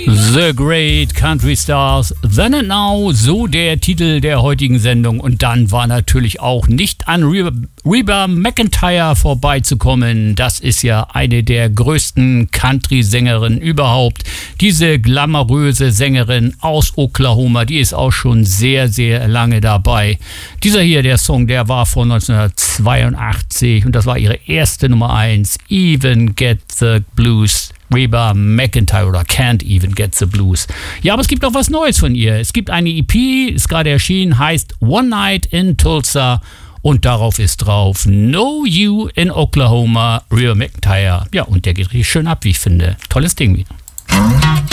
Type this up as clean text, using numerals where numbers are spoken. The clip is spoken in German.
The Great Country Stars, Then and Now, so der Titel der heutigen Sendung. Und dann war natürlich auch nicht an Reba McEntire vorbeizukommen. Das ist ja eine der größten Country-Sängerinnen überhaupt. Diese glamouröse Sängerin aus Oklahoma, die ist auch schon sehr, sehr lange dabei. Dieser hier, der Song, der war von 1982 und das war ihre erste Nummer 1, Even Get the Blues. Reba McEntire oder Can't Even Get the Blues. Ja, aber es gibt auch was Neues von ihr. Es gibt eine EP, ist gerade erschienen, heißt One Night in Tulsa und darauf ist drauf Know You in Oklahoma, Reba McEntire. Ja, und der geht richtig schön ab, wie ich finde. Tolles Ding wieder.